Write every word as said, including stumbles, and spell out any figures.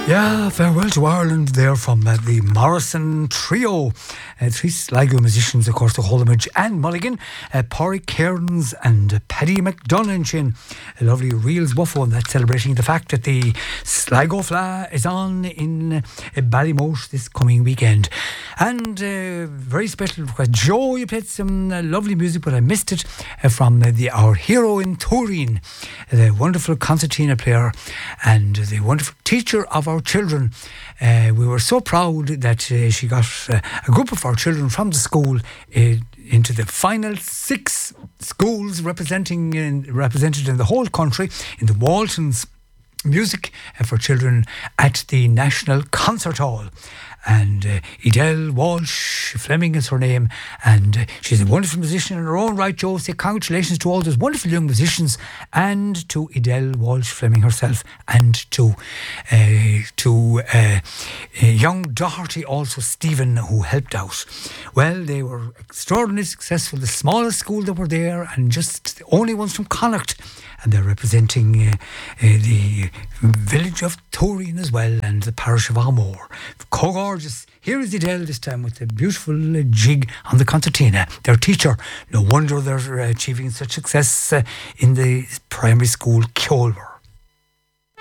Yeah, farewell to Ireland there from uh, the Morrison Trio. Uh, three Sligo musicians, of course, the Holmage and Mulligan, uh, Porrick Cairns and uh, Paddy McDonough. A lovely Reels Buffo, and that's celebrating the fact that the Sligo Fla is on in uh, Ballymote this coming weekend. And uh, very special request. Joe, you played some uh, lovely music, but I missed it uh, from uh, the our hero in Turin, the wonderful concertina player and the wonderful teacher of our children. Uh, we were so proud that uh, she got uh, a group of our children from the school uh, into the final six schools representing in, represented in the whole country in the Waltons Music uh, for Children at the National Concert Hall. And uh, Edel Walsh Fleming is her name, and uh, she's a wonderful musician in her own right, Joe. Say congratulations to all those wonderful young musicians, and to Edel Walsh Fleming herself, and to uh, to uh, uh, young Doherty, also Stephen, who helped out. Well, they were extraordinarily successful, the smallest school that were there, and just the only ones from Connacht. And they're representing uh, uh, the village of Turin as well, and the parish of Armore. Gorgeous. Here is Edel this time with a beautiful uh, jig on the concertina. Their teacher, no wonder they're uh, achieving such success uh, in the primary school Kjolver.